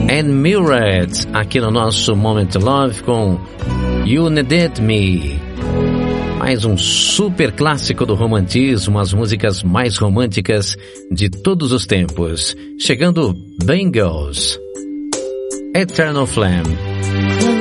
and Murad, aqui no nosso Moment Love com You Needed Me. Mais um super clássico do romantismo, as músicas mais românticas de todos os tempos. Chegando Bangles, Eternal Flame.